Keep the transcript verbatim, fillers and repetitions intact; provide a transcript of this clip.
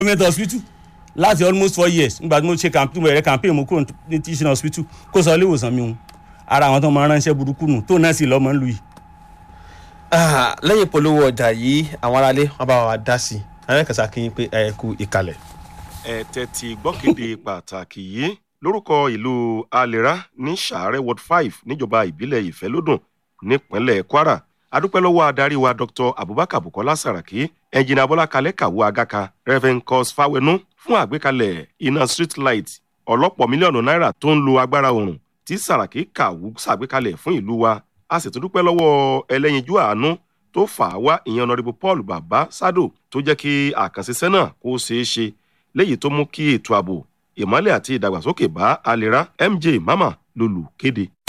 government hospital láti almost four years nígbà tí mo ṣe campaign bẹ̀rẹ̀ campaign mo kúrò ní teaching hospital kó sọ ilé ìwòsàn mi hun ara àwọn tó máa ránṣẹ́ burúkú nù tó náà sì lọ́mọ ń lu yìí. lẹ́yìn polówó ọjà yìí àwọn aráalé wọn bá wa dá sí i àwọn kan ṣàkíyàn pé ẹ kú ìkàlẹ̀. ẹ tẹ́tí gbọ́kéde pàtàkì yìí lórúkọ ìlú alera ní sàárẹ̀ ward five níjọba ìbílẹ̀ ìfẹ́lódùn nípínlẹ̀ kwara adúpẹ́ lọ́wọ́ adarí wa dr abubakar bukola saraki ẹnjìnà bọ́lá kalẹ̀ kàwé agaka reverend cos fawenu fún àgbékalẹ̀ iná street light ọlọ́pọ̀ mílíọ̀nù náírà tó ń lo agbára oòrùn tí saraki kàwé ṣàgbékalẹ̀ fún ìlú wa a sì tún dúpẹ́ lọ́wọ́ ẹlẹ́yinjú àánú tó fà á wá ìyẹn honorable paul baba sado tó jẹ́ kí àkànṣiṣẹ́ náà kó ṣeé ṣe léyìí tó mú kí ètò ààbò ìmọ́lẹ̀ àti ìdàgbàsókè bá alera mj mama lolù kéde.